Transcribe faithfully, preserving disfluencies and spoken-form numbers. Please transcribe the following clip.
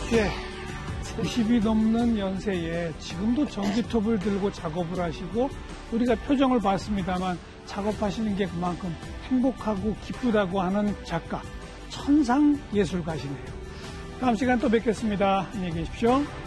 예, 구십이 넘는 연세에 지금도 전기톱을 들고 작업을 하시고 우리가 표정을 봤습니다만 작업하시는 게 그만큼 행복하고 기쁘다고 하는 작가, 천상 예술가시네요. 다음 시간 또 뵙겠습니다. 안녕히 계십시오.